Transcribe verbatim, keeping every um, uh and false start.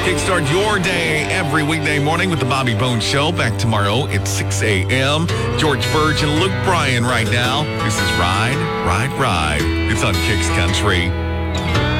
Kickstart your day every weekday morning with the Bobby Bones Show. Back tomorrow at six a.m. George Burge and Luke Bryan right now. This is Ride, Ride, Ride. It's on Kicks Country.